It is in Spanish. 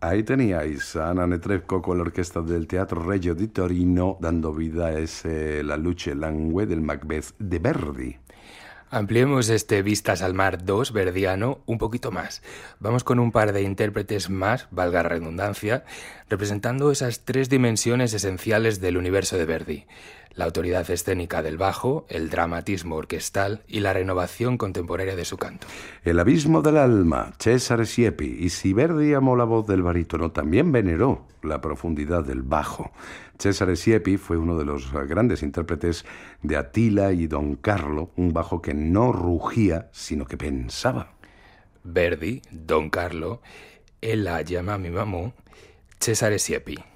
Ahí teníais a Anna Netrebko con la orquesta del Teatro Regio di Torino dando vida a ese La luce langue del Macbeth de Verdi. Ampliemos este Vistas al Mar 2 verdiano un poquito más. Vamos con un par de intérpretes más, valga la redundancia, representando esas tres dimensiones esenciales del universo de Verdi. La autoridad escénica del bajo, el dramatismo orquestal y la renovación contemporánea de su canto. El abismo del alma, Cesare Siepi. Y si Verdi amó la voz del barítono, también veneró la profundidad del bajo. Cesare Siepi fue uno de los grandes intérpretes de Attila y Don Carlo, un bajo que no rugía, sino que pensaba. Verdi, Don Carlo, Ella llama a mi mamá, Cesare Siepi.